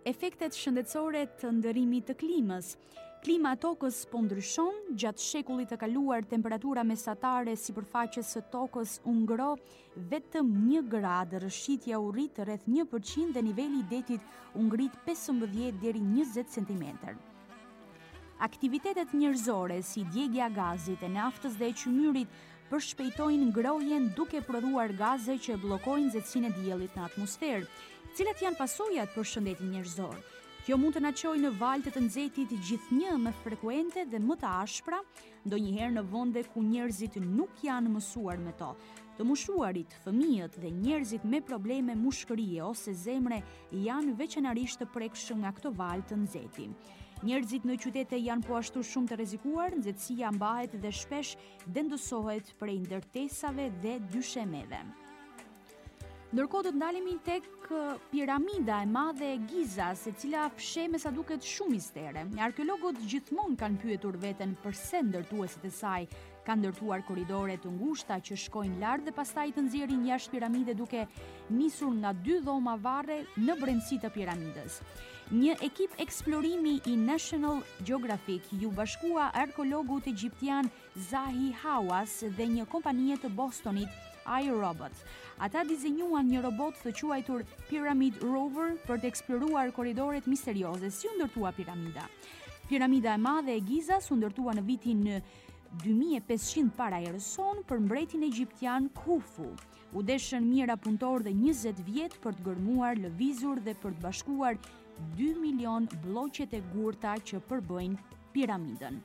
Efektet shëndetësore të ndërimit të klimës. Klima e tokës po ndryshon, gjatë shekullit të kaluar temperatura mesatare sipërfaqes së tokës u ngro vetëm 1 gradë, rrëshqitja u rrit rreth 1% dhe niveli i detit u ngrit 15 deri 20 cm. Aktivitetet njerëzore si djegja e gazit, e naftës dhe e qymyrit përshpejtojnë ngrohjen duke prodhuar gaze që bllokojnë nxehtësinë e diellit në atmosferë. Cilat janë pasojat për shëndetin njerëzor? Kjo mund të na çojë në valë të nxehtit gjithnjë më frekuente dhe më të ashpra, ndonjëherë në vende ku njerëzit nuk janë mësuar me to. Të moshuarit, fëmijët dhe njerëzit me probleme mushkërie ose zemre janë veçanërisht të prekshëm nga këto valë të nxehti. Njerëzit në qytete janë po ashtu shumë të rrezikuar, nxehtësia mbahet dhe shpesh dëndësohet prej ndërtesave dhe dyshemeve. Ndërkohë do të ndalemi tek piramida e madhe e Gizas, e cila fshe me sa duket shumë mistere. Arkeologët gjithmonë kanë pyetur veten pse ndërtuesit e saj kanë ndërtuar korridore të ngushta që shkojnë lart dhe pastaj të nxjerrin jashtë piramide duke nisur nga 2 dhoma varre në brendësi të piramidës. Një ekip eksplorimi i National Geographic ju bashkua arkeologut egjiptian Zahi Hawass dhe një kompanie të Bostonit, iRobot. Ata dizenjuan një robot të quajtur Pyramid Rover për të eksploruar korridoret misterioze. Si u ndërtua piramida? Piramida e madhe e Gizas u ndërtua në vitin 2500 para erës sonë për mbretin egjiptian Khufu. U deshën mjera punëtor dhe 20 vjet për të gërmuar, lëvizur dhe për të bashkuar 2 milion bloqet e gurta që përbëjnë piramidën.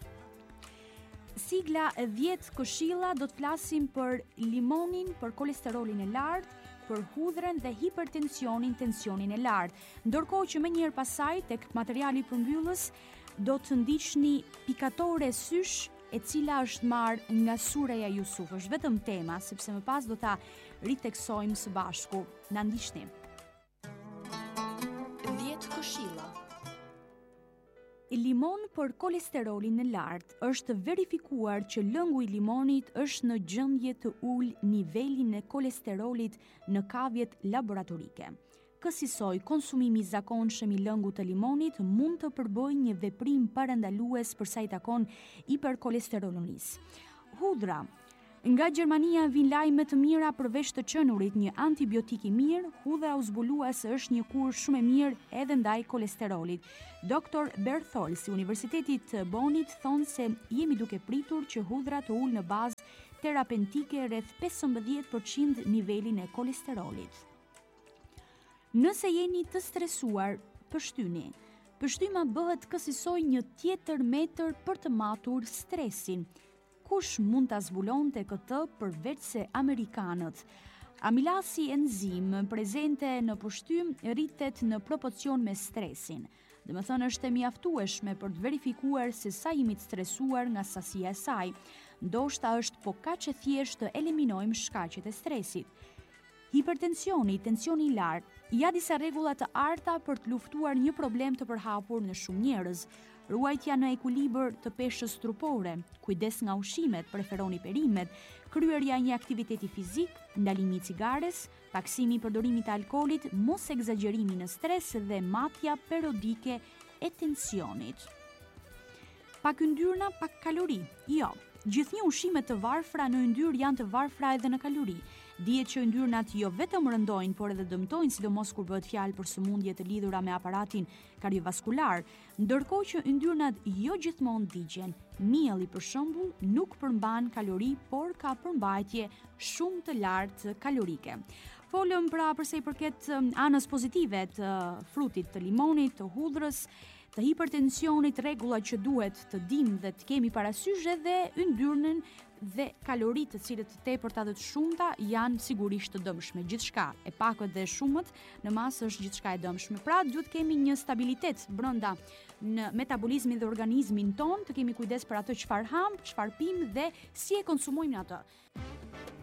Sigla e 10 këshilla do të flasim për limonin, për kolesterolin e lartë, për hudhrën dhe hipertensionin, tensionin e lartë. Ndërkohë që menjëherë pasaj tek materiali përmbyllës do të ndiqni pikatore sysh, e cila është marrë nga Sureja Jusuf. Është vetëm tema, sepse më pas do ta riteksojmë së bashku. Na ndiqni. 10 këshilla. Limon për kolesterolin e lartë. Është verifikuar që lëngu i limonit është në gjendje të ulë nivelin e kolesterolit në kavjet laboratorike. Kësaj, konsumimi i zakonshëm i lëngut të limonit mund të përbëjë një veprim parandalues për sa i takon hiperkolesterolonisë. Hudhra. Nga Gjermania vin lajme të mira përveç të qenurit, një antibiotik i mirë. Hudhra u zbulua se është një kur shumë e mirë edhe ndaj kolesterolit. Dr. Bertholz i Universitetit të Bonit thonë se jemi duke pritur që hudhra të ulë në bazë terapeutike rreth 15% nivelin e kolesterolit. Nëse jeni të stresuar, pështyni. Pështyma bëhet kësaj një tjetër metër për të matur stresin. Kush mund ta zbulonte këtë përveç se amerikanët? Amilasi enzim prezente në pështym rritet në proporcion me stresin. Domethënë është e mjaftueshme për të verifikuar se sa jemi të stresuar nga sasia e saj. Ndoshta është po kaq e thjeshtë të eliminojmë shkaqet e stresit. Hipertensioni, tensioni i lartë, ja disa rregulla të arta për të luftuar një problem të përhapur në shumë njerëz. Ruajtja në ekuilibër të peshës trupore, kujdes nga ushqimet, preferoni perimet, kryerja një aktiviteti fizik, ndalimi i cigares, paksimi i përdorimit të alkoolit, mos egzagjerimi në stres dhe matja periodike e tensionit. Pak yndyrna, pak kalori. Jo, gjithnjë ushqimet të varfra në yndyrë janë të varfra edhe në kalori. Dihet që yndyrnat jo vetëm rëndojnë, por edhe dëmtojnë, sidomos kur bëhet fjalë për sëmundje të lidhura me aparatin kardiovaskular, ndërkohë që yndyrnat jo gjithmonë digjen. Mielli për shembull nuk përmban kalori, por ka përmbajtje shumë të lartë kalorike. Folëm pra përsa i përket anës pozitive të frutit të limonit, të hudhrës, të hipertensionit, rregullat që duhet të dimë dhe të kemi parasysh dhe yndyrnën dhe kaloritë të cilët të tepërta dhe të shumta janë sigurisht të dëmshme. Gjithçka e pakët dhe shumët në masë është gjithçka e dëmshme. Pra duhet kemi një stabilitet brenda në metabolizmin dhe organizmin ton, të kemi kujdes për atë çfarë ham, çfarë pim dhe si e konsumojmë atë.